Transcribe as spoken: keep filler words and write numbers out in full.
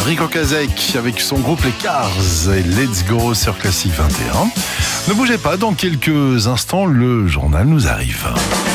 Rico Kazek avec son groupe Les Cars et Let's Go sur Classique vingt et un. Ne bougez pas, dans quelques instants, le journal nous arrive.